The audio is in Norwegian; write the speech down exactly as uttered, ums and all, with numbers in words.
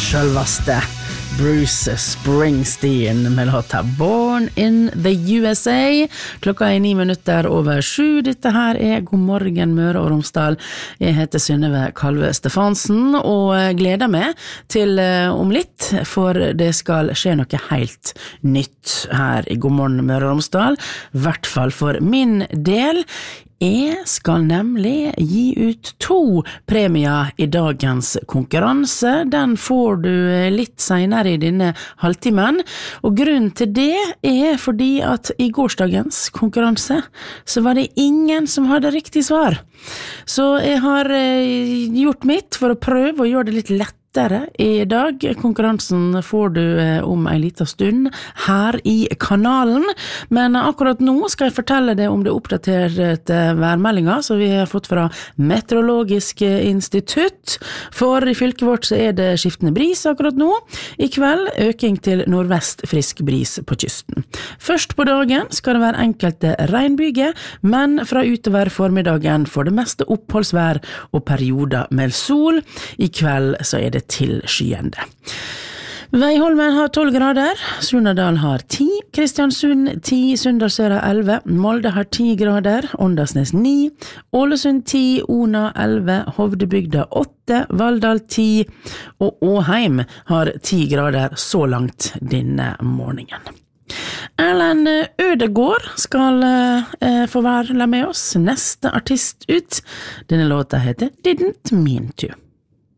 Sjølvaste Bruce Springsteen med låta Born in the U S A. Klokka er ni minutter over sju. Dette her er God morgen Møre og Romsdal. Jeg heter Synnøve Kalve Stefansen og gleder meg til om litt, for det skal skje noe helt nytt her i God morgen Møre og Romsdal. I hvert fall for min del. Jeg skal nemlig gi ut to premier i dagens konkurranse. Den får du litt senere i denne halvtimen, og grunnen til det er fordi at i gårsdagens konkurranse så var det ingen som hadde riktig svar. Så jeg har gjort mitt for å prøve å gjøre det litt lett i dag. Konkurransen får du om en liten stund her i kanalen, men akkurat nå skal jeg fortelle deg om det oppdaterte værmeldinga som vi har fått fra Meteorologisk institutt. For i fylket vårt så er det skiftende bris akkurat nå. I kveld øking til nordvest frisk bris på kysten. Først på dagen skal det være enkelte regnbyger, men fra utover formiddagen får det meste oppholdsvær og perioder med sol. I kveld så er det tilskyende. Veiholmen har tolv grader, Surnadal har ti, Kristiansund ti, Sunndalsøra elleve, Molde har ti grader, Åndalsnes ni, Ålesund ti, Ona elleve, Hovdebygda åtte, Valldal ti, og Åheim har ti grader så langt denne morgenen. Erlend Ødegård skal eh, få være med oss, neste artist ut. Denne låta heter Didn't Mean To.